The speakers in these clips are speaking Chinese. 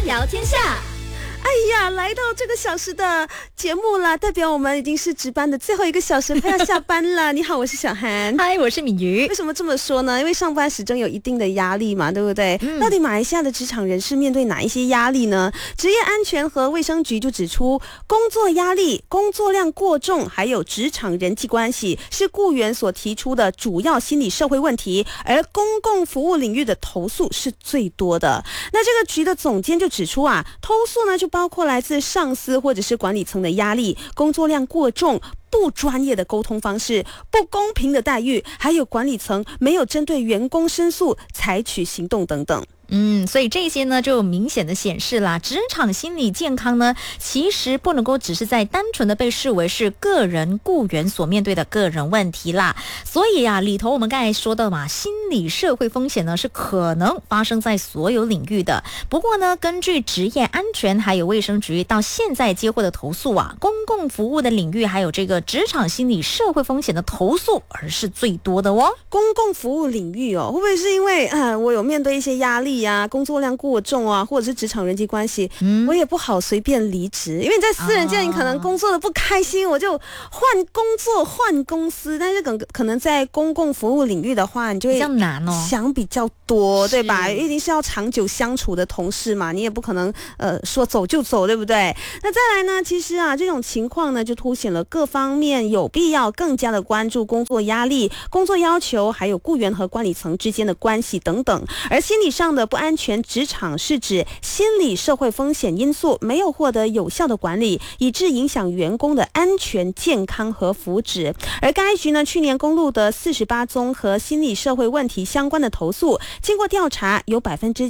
聊天下。 哎呀，来到这个小时的节目了，代表我们已经是值班的最后一个小时，快要下班了。你好，我是小涵。 嗨，我是敏瑜。 为什么这么说呢？因为上班时中有一定的压力嘛，对不对？到底马来西亚的职场人士面对哪一些压力呢？职业安全和卫生局就指出，工作压力、工作量过重，还有职场人际关系是雇员所提出的主要心理社会问题，而公共服务领域的投诉是最多的。那这个局的总监就指出啊，投诉呢就包括来自上司或者是管理层的压力，工作量过重，不专业的沟通方式，不公平的待遇，还有管理层没有针对员工申诉采取行动等等。 所以这些呢就明显的显示啦，职场心理健康呢其实不能够只是在单纯的被视为是个人雇员所面对的个人问题啦。所以啊，里头我们刚才说的嘛，心理社会风险呢是可能发生在所有领域的。不过呢，根据职业安全还有卫生局到现在接获的投诉啊，公共服务的领域还有这个职场心理社会风险的投诉而是最多的哦。 公共服务领域会不会是因为我有面对一些压力啊，工作量过重啊，或者是职场人际关系，我也不好随便离职，因为你在私人界你可能工作的不开心，我就换工作换公司，但是可能在公共服务领域的话，你就会比较难哦， 想比较多，对吧？一定是要长久相处的同事嘛，你也不可能说走就走，对不对？那再来呢，其实啊这种情况呢就凸显了各方面有必要更加的关注工作压力、工作要求，还有雇员和管理层之间的关系等等。而心理上的不安全职场是指心理社会风险因素没有获得有效的管理，以致影响员工的安全健康和福祉。而该局呢去年公录的48宗和心理社会问题相关的投诉，经过调查有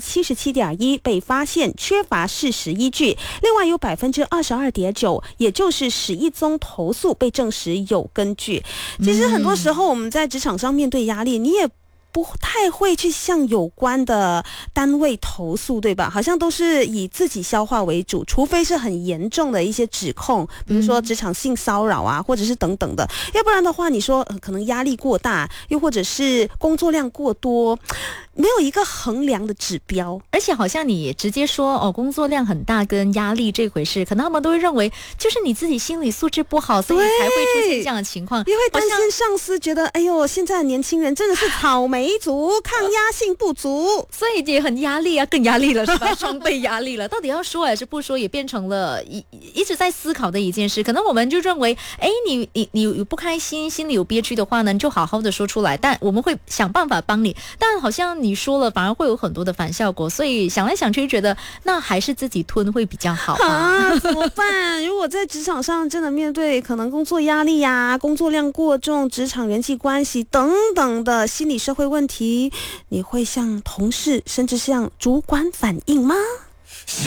77.1% 被发现缺乏事实依据，另外有 22.9%， 也就是11宗投诉被证实有根据。其实很多时候我们在职场上面对压力，你也不太会去向有关的单位投诉，对吧？好像都是以自己消化为主，除非是很严重的一些指控，比如说职场性骚扰啊，或者是等等的，要不然的话你说可能压力过大，又或者是工作量过多，没有一个衡量的指标。 而且好像你直接说工作量很大跟压力这回事，可能他们都会认为就是你自己心理素质不好，所以才会出现这样的情况。 也会担心上司觉得哎呦，现在的年轻人真的是草莓族，抗压性不足， 所以也很压力啊，更压力了是吧？双倍压力了，到底要说还是不说，也变成了一直在思考的一件事。可能我们就认为你有不开心，心里有憋屈的话呢，你就好好的说出来，但我们会想办法帮你。但好像你说了反而会有很多的反效果，所以想来想去觉得那还是自己吞会比较好怎么办？如果在职场上真的面对可能工作压力呀、工作量过重、职场人际关系等等的心理社会问题，你会向同事甚至向主管反映吗？